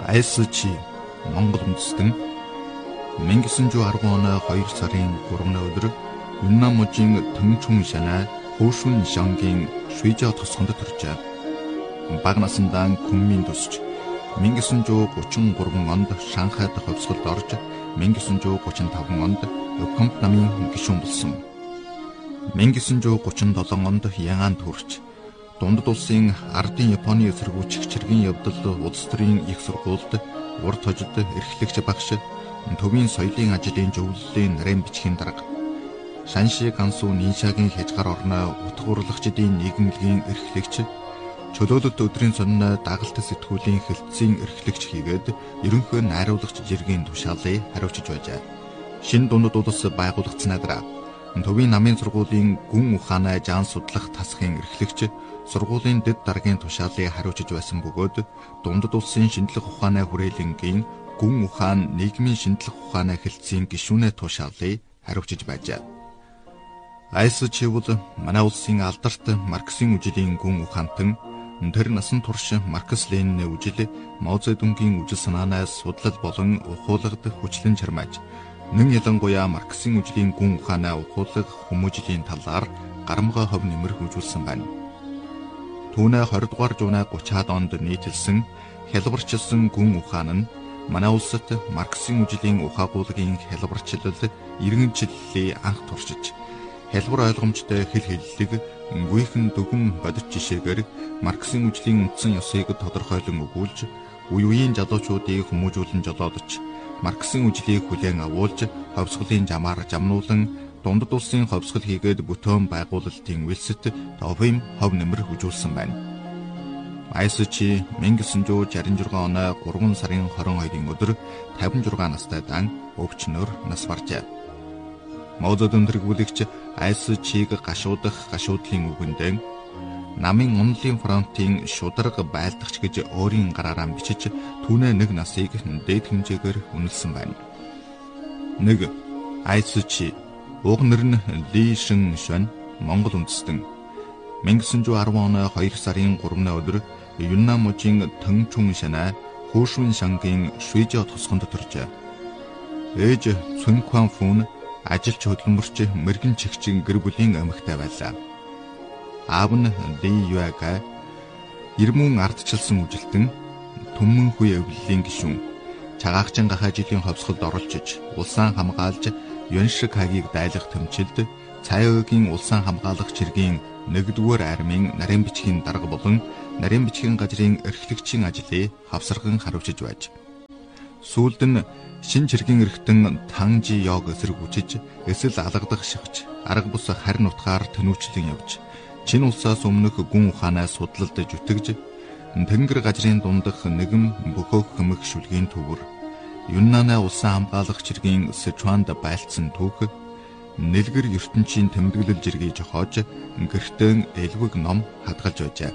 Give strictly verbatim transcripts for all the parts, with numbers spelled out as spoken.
ай эс чи Монгол үндэстэн 천구백십오 оны хоёр сарын гуравны өдөр Юннан мужийн Тэнчүн шанаа Хөшүн шангийн Шүйжа тосгонд төржээ. Бага насндаа Күнмийн төсч 천구백삼십삼 онд Шанхайд ховсголд орж 천구백삼십오 онд Окомт намын гишүүн болсон. 천구백삼십칠 онд Янганд хүрч Дундад улсын ардын Японы эсэргүүцэх чиргийн явдал улс төрийн их сургуульд урд хожид эрхлэгч багш төвийн соёлын ажлын зөвлөлийн нарийн бичгийн дарга Шанши Гансу Ниншагийн хязгаар орноо утга урлагчдын нийгэмлэгийн эрхлэгч чөлөөлөлт өдрийн сонин дагалт сэтгүүлийн хэлтсийн эрхлэгч хийгээд ерөнхий найруулагч жиргийн тушаалыг хариуцж байжээ. Шинэ дундад улс байгуулагдсанаа дараа төвийн намын сургуулийн гүн ухааны жаан судлах тасхын эрхлэгч сургуулийн дэд даргын тушаалыг хариуцж байсан бөгөөд дундад улсын шинжлэх ухааны хүрээлэнгийн гүн ухаан нийгмийн шинжлэх ухааны хэлтсийн гишүүнээ тушаалыг хариуцж байжээ. ай эс чи бол манай улсын алдарт Марксийн үжилийн гүн ухаантан тэр насан турш Маркс Ленины үжил Мао Цзэдунгийн үжил санаанаас судлал болон ухуулгад хүчлэн чармааж нэн ялангуяа Марксийн үжилийн гүн ухааны ухуулга хүмүүжлийн талаар гарамга хов нэмэр хөгжүүлсэн байна. Түүнээ двадцать дугаар зууны гуравчаад онд нийтэлсэн хялбарчилсан гүн ухаан нь манай улсад Марксийн үжилийн ухаагуулгын хялбарчлал иргэн чиллэлийн анх туршиж хялбар ойлгомжтой хэл хэллэг гүйхэн дөгөн бодит жишээгээр Марксийн үжилийн үндсэн ёсыг тодорхойлон өгүүлж, үе үеийн залуучуудыг хүмүүжүүлэн жолоодож, Марксийн үжлийг хүлээн агуулж, ховсголын жамаар жамнуулан дундад улсын ховсгол хийгээд бүтээн байгуулалтын үйлсэд товим хов нэмэр хөгжүүлсэн байна. ай эс чи 천구백육십육 оны гурван сарын хорин хоёрын өдөр тавин зургаан настай дан өвчнөр нас баржээ. Мао Цзэдун тэргүүлэгч ай эс чиг гашуудах гашуудлын үгэндээ намын онлын фронтын шударга байлдагч гэж өөрийн гараараа бичиж түүнээ нэг насыг дээд хэмжээгээр үнэлсэн байна. нэг ай эс чи уг нэр нь Ли Шин Шон Монгол үндэстэн 천구백십십 оны хоёр сарын гуравны өдөр Юннан мужийн Тэнчүн шанаа Хөшүн шангийн Шүйжа тосгонд төржээ. Ээж Цүн Кван Фүн ажилч хөдөлмөрч мэргэн чигчин гэр бүлийн эмэгтэй байлаа. Аав нь Ли Юага ирмэн ардчилсан үжилтэн түмэн хүй эвлэлийн гишүүн цагаагчин гахаа жилийн ховсголд оролцож улсаа хамгаалж Юншикагийг дайлах тэмцэлд Цайогийн улсаа хамгаалах чиргийн нэгдүгээр армийн нарийн бичгийн дарга болон нарийн бичгийн газрын эрхлэгчийн ажлыг хавсархан хариуцж байж. Сүүлд нь шин чиргийн эрхтэн Танжи Йог эсэргүүцэж эсвэл алгадах шигч арга бус харин утгаар тэнүүчлэн явж чин улсаас өмнөх гүн ухаанаас судлалд зүтгэж тэнгэр газрын дундах нэгэн бөхөөх хэмэх шүлгийн төвөр Юннаны улсаа хамгаалах чиргийн Сычуанд байлцсан түүх нэлгэр ертөнцийн тэмдэглэл жиргийг жохоож гэртэн элвэг ном хадгалж байжээ.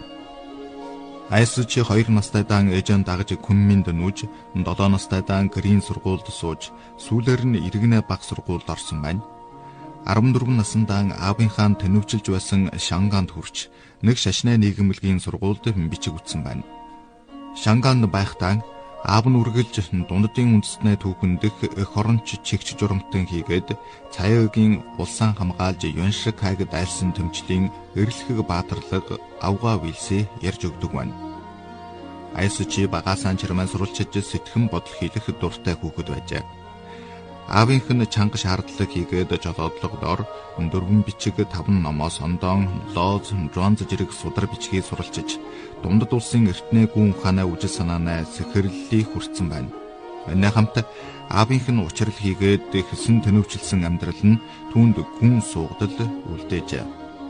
ай эс чи хоёр настай дан ээжэн дагж Күнминд нүүж долоо настай дан гэрийн сургуульд сууж сүүлээр нь иргэнэ баг сургуульд орсон байна. арван дөрвөн наснdaa аавынхаа тэнүүчилж байсан Шанганд хүрч нэг шашны нийгэмлэгийн сургуульд бичиг үтсэн байна. Шанганд байхдаа аав нь үргэлж дундадын үндэстнээ түүхэндх эх оронч чигч журамтан хийгээд Цайогийн улсаа хамгаалж Юншикаг дайлсан тэмцлийн эрлэхэг баатарлаг авгаа вилсээ ярьж өгдөг байна. ай эс чи багаасаа чирмэн сурвалжиж сэтгэн бодол хийх дуртай хүүхэд байжээ. Аавынх нь чанга шаардлага хийгээд жолоодлогдоор дөрвөн бичиг таван номоос ондоон лооз жуанз жирэг судар бичгийг суралцж дундад улсын эртний гүн ухааны үжил санаанаа сэхэрлэлийг хүртсэн байна. Энэ хамт аавынх нь учрал хийгээд хэсэн тэнүүчилсэн амьдрал нь түүнд гүн суугдал үлдээжээ.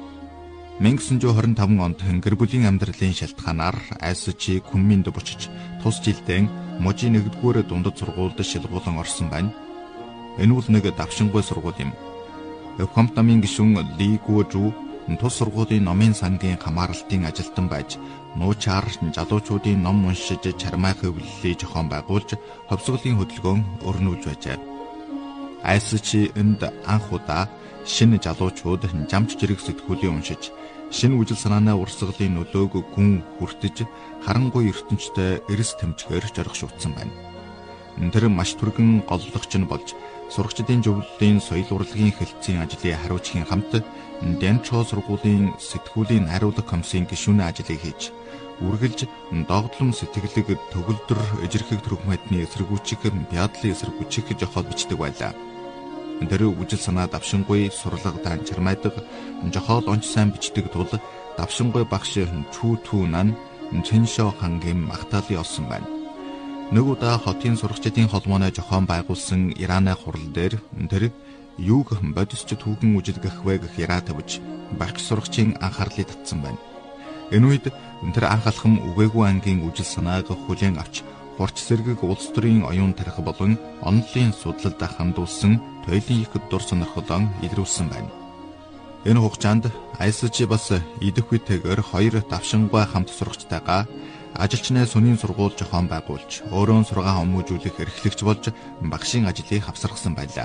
천구백이십오 онд гэр бүлийн амьдралын шалтгаанаар ай эс чи Күнминд буцаж тус жилдээ мужийн нэгдүгээр дундад сургуульд шилгуулан орсон байна. Энэ бол нэг давшингүй сургууль юм. Окомт намын гишүүн Ли Гуожу тус сургуулийн номын сангийн хамааралтын ажилтан байж нуучаар залуучуудын ном уншиж чармай хөвлөлийг зохион байгуулж ховсголын хөдөлгөөн өрнүүлж байжээ. ай эс чи энд анх удаа шинэ залуучууд жамч жирэг сэтгүүлийг уншиж шинэ үжил санааны урсгалын нөлөөг гүн хүртэж харангуй ертөнцтэй эрс тэмцгээр жаргах шуутсан байна. Тэр маш түргэн голлогч нь болж сурагчдын зөвлөлийн соёл урлагийн хэлтсийн ажлыг хариуцхийн хамт Дэнчо сургуулийн сэтгүүлийн найруулга комиссийн гишүүний ажлыг хийж үргэлж догдлом сэтгэлэг төгөлдөр ижирхэг төрхмөдний эсэргүүцэх бядлын эсэргүүцэх жохол бичдэг байлаа. Тэр үжил санаа давшингүй сурлагдаан чармайдаг жохол онц сайн бичдэг тул давшингүй багш Чүү Түүнан Чэншо хангийн магтаалын олсон байна. Нэг удаа хотын сурагчдын холбооны зохион байгуулсан Ираны хурал дээр тэр юуг бодисч түүхэн үжилгэх вэ гэх яраа тавьж багш сурагчийн анхаарлыг татсан байна. Энэ үед тэр анх алхам үгээгүй ангийн үжил санааг хүлээн авч хурц сэргэг улс төрийн оюун тарих болон онолын судлалд хандуулсан туйлын их дур сонирхлоо илрүүлсэн байна. Энэ хугацаанд Айсчи бас идэх үетэйгээр хоёр давшингаа хамт сурагчтайгаа ажилчны сүнийн сургууль зохион байгуулж өөрөө сургаан хүмүүжүүлэх эрхлэгч болж багшийн ажлыг хавсаргасан байлаа.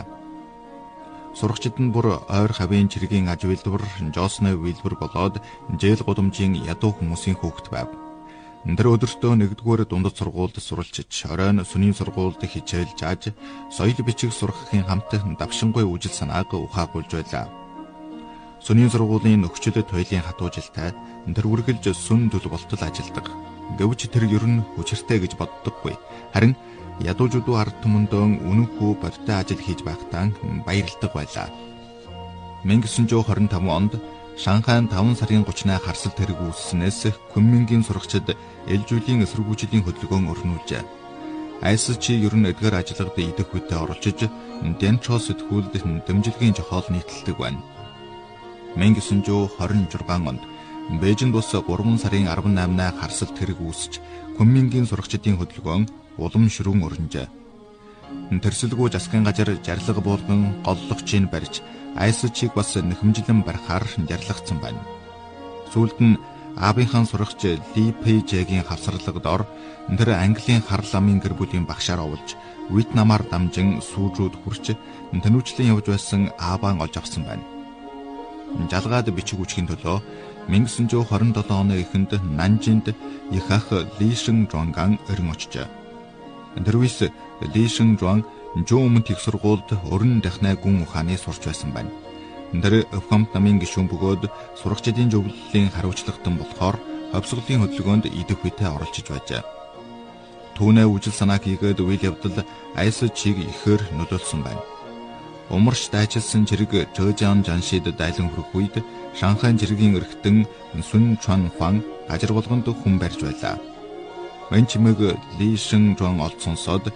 Сурагчид нь бүр ойр хавийн чиргийн аж үйлдвэр Жосны үйлдвэр болоод жээл гудамжийн ядуу хүмүүсийн хүүхэд байв. Тэр өдөртөө нэгдүгээр дундад сургуульд суралцж, оройн сүнийн сургуульд хичээл зааж, соёл бичиг сургахын хамт давшингүй үжил санааг ухаагуулж байлаа. Сүнийн сургуулийн нөхцөл туйлын хатуужилтай тэр үргэлж сүн төл болтол ажилдаг. Гэвч тэр ер нь хүчиртэй гэж боддоггүй. Харин ядуужууд ард түмэндөө үнэнхүү бодтой ажил хийж байхдаа баярлдаг байлаа. мянга девятьсот двадцать пять онд Шанхайн таван сарын гуравны харсал тэрэг үүсснээс Кунмингийн сурагчид ээлжүүлийн эсэргүүцлийн хөдөлгөөн өрнүүлжээ. Айсчи ер нь эдгээр ажиллагад идэх үедээ оролцож Дэнчо сэтгүүлд дэмжлэгийн жохол нийтэлдэг байна. мянга девятьсот двадцать шесть онд Бээжинд ус гурван сарын арваннаймны харсал тэрэг үүсч Кунмингийн сурагчдын хөдөлгөөн улам ширүүн өрнөжээ. Тэрсэлгүй засгийн газар жарлага буулган голлогчийг барьж Айсчиг бас нэхэмжлэн барихаар жарлагдсан байна. Сүүлд нь аавынхан сурагч Ли Пэйжэгийн хавсарлагад ор тэр Английн харал амын гэр бүлийн багшаар оволж Вьетнамаар дамжин сүүжүүд хүрч тэнүүчлэн явж байсан ааваа олж авсан байна. Жалгаад бичиг үжихийн төлөө мянга девятьсот двадцать seven оны эхэнд Нанжинд их ах Ли Шин Жуанган өрн очжээ. Тэрвээс Ли Шин Жуан Жуумт их сургуульд өрн дахнай гүн ухааны сурч байсан байна. Тэр Өвхамт намын гишүүн бөгөөд сурагчдын зөвлөлийн хариуцлагатан болохоор ховсголын хөдөлгөөнд идэх үедээ оролцож байжээ. Түүнээ үжил санааг хийгээд үйл явдал Айсчиг ихээр нөлөөлсөн байна. Умарч дайчилсан жирэг Чжэжан Жаншид дайлан хүрэх үед Шанхайн жиргийн эрхтэн Сүн Чуан Хуан газар болгонд хүн барьж байлаа. Мэн чимэг Ли Шин Жуан олдсонсоод